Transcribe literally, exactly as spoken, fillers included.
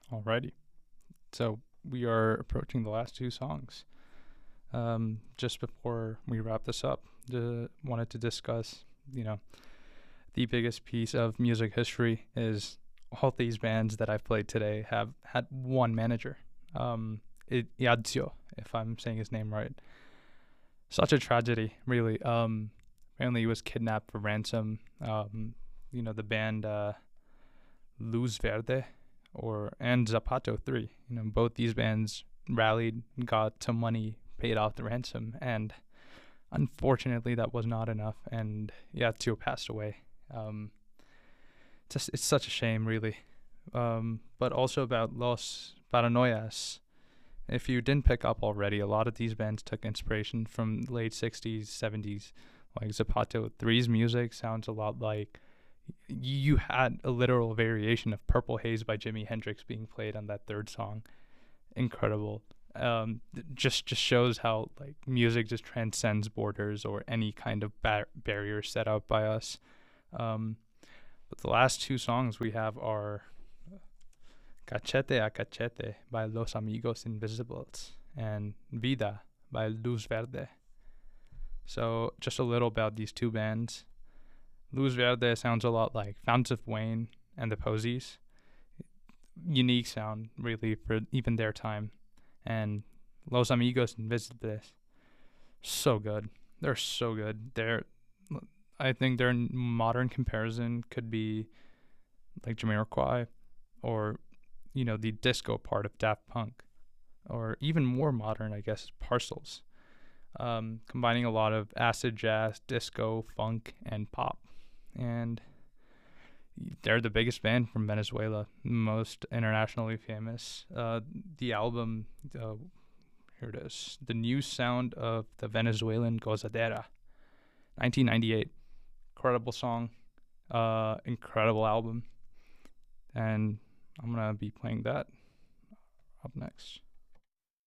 Alrighty. So we are approaching the last two songs. Um, just before we wrap this up, the, wanted to discuss, you know, the biggest piece of music history is all these bands that I've played today have had one manager. Um, it, Yadzio, if I'm saying his name right. Such a tragedy, really. Um, apparently he was kidnapped for ransom. Um, you know, the band uh, Luz Verde or and Zapato three. You know, both these bands rallied, got some money, paid off the ransom, and unfortunately that was not enough. And Yatsuo passed away. Um, just it's such a shame, really. Um, but also about Los Paranoias. If you didn't pick up already, a lot of these bands took inspiration from late sixties, seventies. Like Zapato three's music sounds a lot like you had a literal variation of Purple Haze by Jimi Hendrix being played on that third song. Incredible. Um, just just shows how like music just transcends borders or any kind of bar- barrier set up by us. Um, but the last two songs we have are Cachete a Cachete by Los Amigos Invisibles and Vida by Luz Verde. So just a little about these two bands. Luz Verde sounds a lot like Fountains of Wayne and the Posies. Unique sound, really, for even their time. And Los Amigos Invisibles, so good. They're so good. They're, I think their modern comparison could be like Jamiroquai or, you know, the disco part of Daft Punk. Or even more modern, I guess, Parcels. Um, combining a lot of acid jazz, disco, funk, and pop. And they're the biggest band from Venezuela, most internationally famous. Uh, the album, uh, here it is, The New Sound of the Venezuelan Gozadera, nineteen ninety-eight. Incredible song, uh, incredible album. And I'm going to be playing that up next.